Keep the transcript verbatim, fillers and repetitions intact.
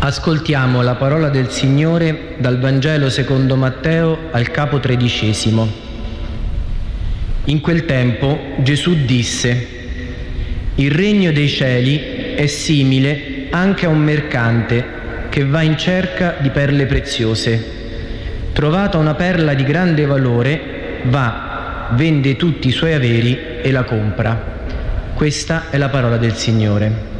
Ascoltiamo la parola del Signore dal Vangelo secondo Matteo al capo tredicesimo. In quel tempo Gesù disse: «Il regno dei cieli è simile anche a un mercante che va in cerca di perle preziose. Trovata una perla di grande valore, va, vende tutti i suoi averi e la compra». Questa è la parola del Signore.